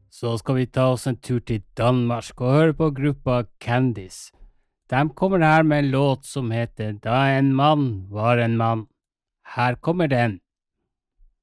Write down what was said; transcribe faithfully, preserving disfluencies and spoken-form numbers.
så skal vi ta oss en tur til Danmark og høre på gruppa Candice. De kommer her med en låt som heter Da en mann var en mann. Her kommer den.